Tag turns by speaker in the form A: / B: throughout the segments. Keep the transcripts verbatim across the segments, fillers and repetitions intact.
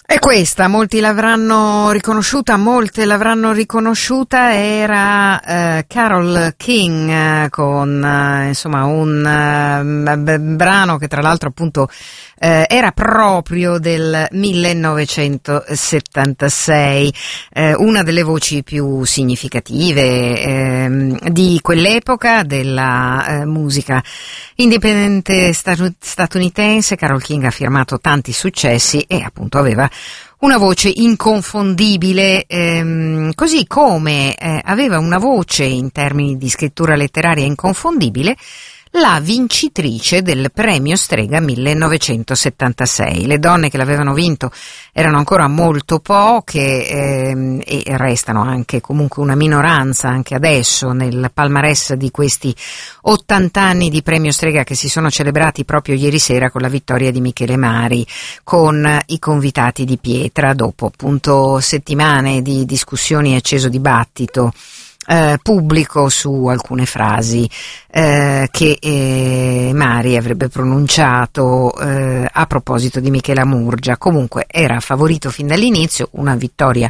A: E questa, molti l'avranno riconosciuta, molte l'avranno riconosciuta, era eh, Carole King eh, con eh, insomma un eh, b- brano che tra l'altro appunto eh, era proprio del millenovecentosettantasei, eh, una delle voci più significative eh, di quell'epoca della eh, musica indipendente statu- statunitense. Carole King ha firmato tanti successi e appunto aveva una voce inconfondibile, ehm, così come eh, aveva una voce in termini di scrittura letteraria inconfondibile la vincitrice del premio Strega millenovecentosettantasei. Le donne che l'avevano vinto erano ancora molto poche ehm, e restano anche comunque una minoranza anche adesso nel palmarès di questi ottanta anni di premio Strega che si sono celebrati proprio ieri sera con la vittoria di Michele Mari con i convitati di pietra, dopo appunto settimane di discussioni e acceso dibattito Eh, pubblico su alcune frasi eh, che eh, Mari avrebbe pronunciato eh, a proposito di Michela Murgia. Comunque era favorito fin dall'inizio, una vittoria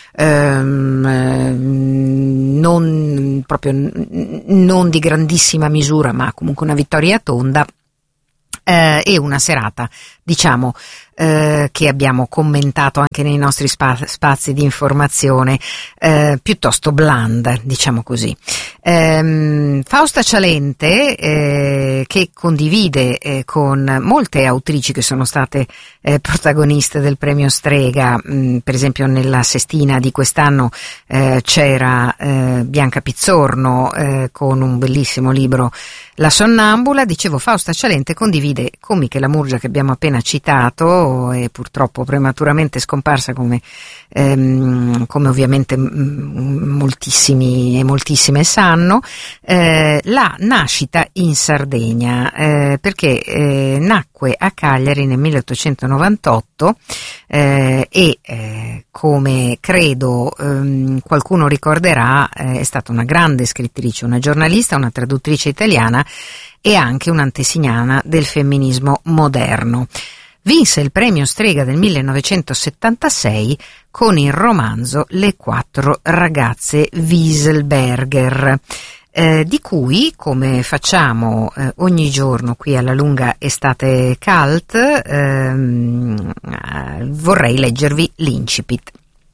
A: ehm, non proprio non di grandissima misura, ma comunque una vittoria tonda eh, e una serata, diciamo, Eh, che abbiamo commentato anche nei nostri spa- spazi di informazione, eh, piuttosto blanda, diciamo così. Ehm, Fausta Cialente, eh, che condivide eh, con molte autrici che sono state eh, protagoniste del premio Strega, mh, per esempio nella sestina di quest'anno eh, c'era eh, Bianca Pizzorno eh, con un bellissimo libro, La Sonnambula. Dicevo, Fausta Cialente condivide con Michela Murgia, che abbiamo appena citato e purtroppo prematuramente scomparsa, come, ehm, come ovviamente m- moltissimi e moltissime sanno, eh, la nascita in Sardegna, eh, perché eh, nacque a Cagliari nel milleottocentonovantotto eh, e eh, come credo ehm, qualcuno ricorderà, eh, è stata una grande scrittrice, una giornalista, una traduttrice italiana e anche un'antesignana del femminismo moderno. Vinse il premio Strega del millenovecentosettantasei con il romanzo Le quattro ragazze Wieselberger, eh, di cui, come facciamo eh, ogni giorno qui alla lunga estate cult, ehm, eh, vorrei leggervi l'incipit.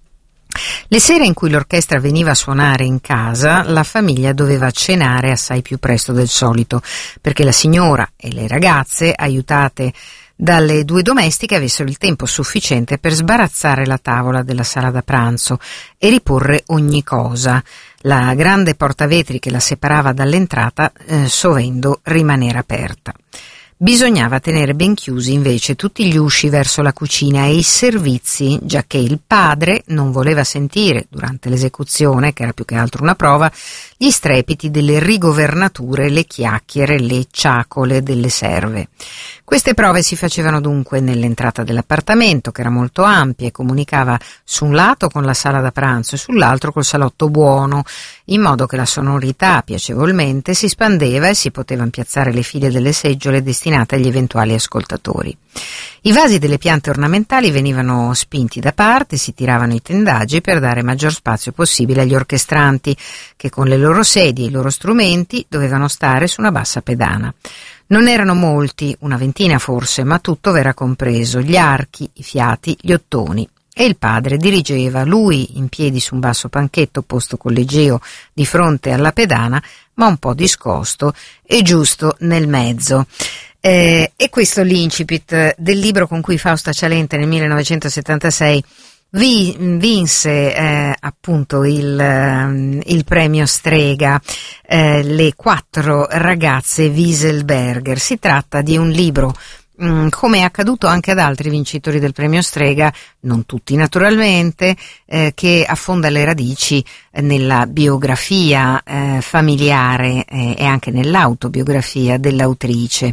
A: Le sere in cui l'orchestra veniva a suonare in casa, la famiglia doveva cenare assai più presto del solito, perché la signora e le ragazze, aiutate dalle due domestiche, avessero il tempo sufficiente per sbarazzare la tavola della sala da pranzo e riporre ogni cosa. La grande porta vetri che la separava dall'entrata eh, sovendo rimanere aperta. Bisognava tenere ben chiusi invece tutti gli usci verso la cucina e i servizi, giacché il padre non voleva sentire, durante l'esecuzione, che era più che altro una prova, gli strepiti delle rigovernature, le chiacchiere, le ciacole delle serve. Queste prove si facevano dunque nell'entrata dell'appartamento, che era molto ampia e comunicava su un lato con la sala da pranzo e sull'altro col salotto buono, in modo che la sonorità piacevolmente si spandeva e si potevano piazzare le file delle seggiole destinate agli eventuali ascoltatori. I vasi delle piante ornamentali venivano spinti da parte, si tiravano i tendaggi per dare maggior spazio possibile agli orchestranti, che con le loro sedie e i loro strumenti dovevano stare su una bassa pedana. Non erano molti, una ventina forse, ma tutto v'era compreso, gli archi, i fiati, gli ottoni. E il padre dirigeva, lui in piedi su un basso panchetto posto con l'egeo di fronte alla pedana, ma un po' discosto e giusto nel mezzo. Eh, e questo l'incipit del libro con cui Fausta Cialente nel millenovecentosettantasei vi, vinse eh, appunto il, il premio Strega, eh, Le quattro ragazze Wieselberger. Si tratta di un libro, mh, come è accaduto anche ad altri vincitori del premio Strega, non tutti naturalmente, eh, che affonda le radici nella biografia eh, familiare eh, e anche nell'autobiografia dell'autrice.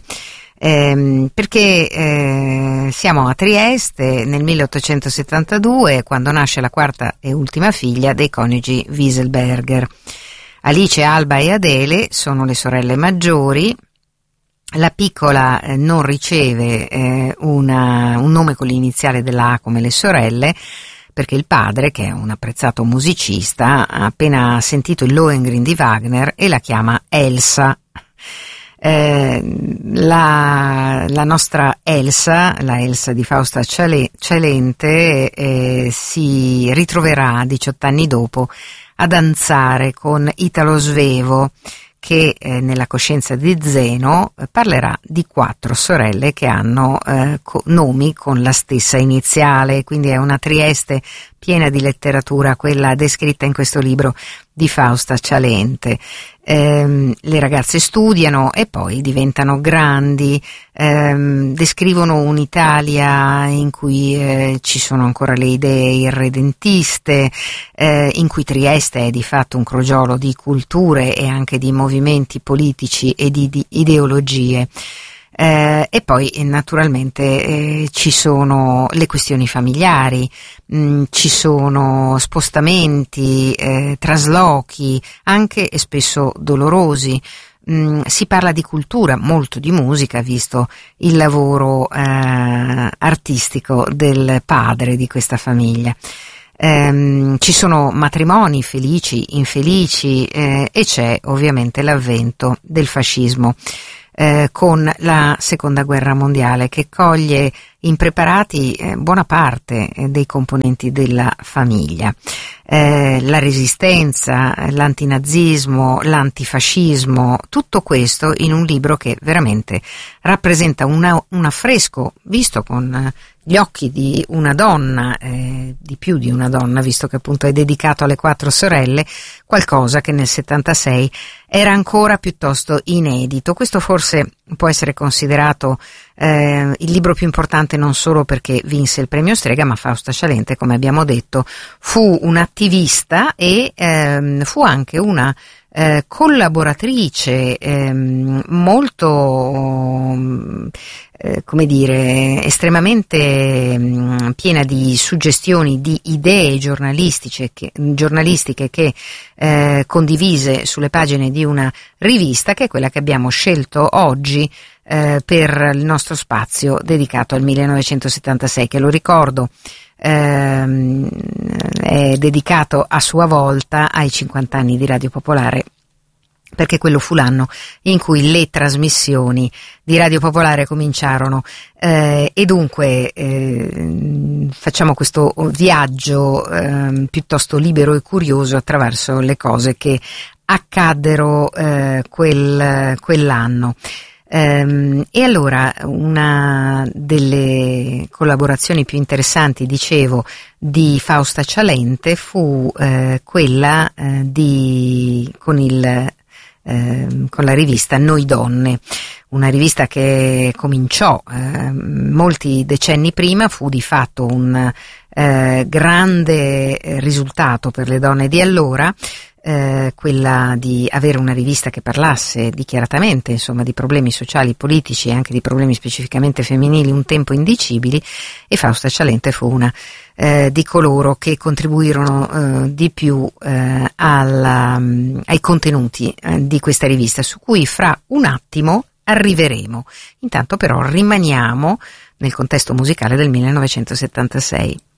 A: Eh, perché eh, siamo a Trieste nel milleottocentosettantadue, quando nasce la quarta e ultima figlia dei coniugi Wieselberger. Alice, Alba e Adele sono le sorelle maggiori. La piccola eh, non riceve eh, una, un nome con l'iniziale della A come le sorelle, perché il padre, che è un apprezzato musicista, ha appena sentito il Lohengrin di Wagner e la chiama Elsa. Eh, la, la nostra Elsa, la Elsa di Fausta Cialente, eh, si ritroverà diciotto anni dopo a danzare con Italo Svevo, che eh, nella coscienza di Zeno eh, parlerà di quattro sorelle che hanno eh, co- nomi con la stessa iniziale, quindi è una Trieste piena di letteratura, quella descritta in questo libro di Fausta Cialente. Eh, le ragazze studiano e poi diventano grandi, ehm, descrivono un'Italia in cui eh, ci sono ancora le idee irredentiste, eh, in cui Trieste è di fatto un crogiolo di culture e anche di movimenti politici e di, di ideologie. Eh, e poi eh, naturalmente eh, ci sono le questioni familiari, mh, ci sono spostamenti, eh, traslochi, anche e spesso dolorosi. Mh, si parla di cultura, molto di musica, visto il lavoro eh, artistico del padre di questa famiglia. Eh, ci sono matrimoni felici, infelici eh, e c'è ovviamente l'avvento del fascismo. Eh, con la seconda guerra mondiale, che coglie impreparati eh, buona parte eh, dei componenti della famiglia. Eh, la resistenza, l'antinazismo, l'antifascismo, tutto questo in un libro che veramente rappresenta una, un affresco visto con gli occhi di una donna, eh, di più di una donna, visto che appunto è dedicato alle quattro sorelle, qualcosa che nel settantasei era ancora piuttosto inedito. Questo forse può essere considerato eh, il libro più importante non solo perché vinse il premio Strega, ma Fausta Cialente, come abbiamo detto, fu un'attivista e ehm, fu anche una eh, collaboratrice ehm, molto eh, come dire, estremamente mh, piena di suggestioni, di idee giornalistiche che, giornalistiche che eh, condivise sulle pagine di una rivista che è quella che abbiamo scelto oggi eh, per il nostro spazio dedicato al millenovecentosettantasei, che lo ricordo ehm, è dedicato a sua volta ai cinquanta anni di Radio Popolare, perché quello fu l'anno in cui le trasmissioni di Radio Popolare cominciarono eh, e dunque eh, facciamo questo viaggio eh, piuttosto libero e curioso attraverso le cose che accaddero eh, quel, quell'anno. Um, e allora una delle collaborazioni più interessanti, dicevo, di Fausta Cialente fu eh, quella eh, di con il eh, con la rivista Noi Donne, una rivista che cominciò eh, molti decenni prima, fu di fatto un eh, grande risultato per le donne di allora. Eh, quella di avere una rivista che parlasse dichiaratamente, insomma, di problemi sociali, politici e anche di problemi specificamente femminili un tempo indicibili, e Fausta Cialente fu una eh, di coloro che contribuirono eh, di più eh, alla, ai contenuti eh, di questa rivista, su cui fra un attimo arriveremo. Intanto però rimaniamo nel contesto musicale del millenovecentosettantasei.